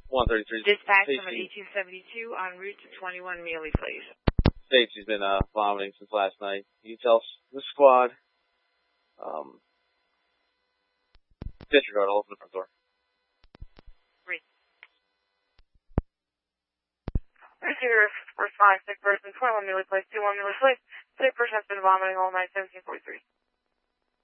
133. Dispatch from 1872 en route to 21 Mealy Place. States he's been vomiting since last night. You tell the squad. Disregard, I'll open the front door. Receiver responding, sick person, 21 Mealy Place, 21 Mealy Place. Sick person has been vomiting all night, 1743.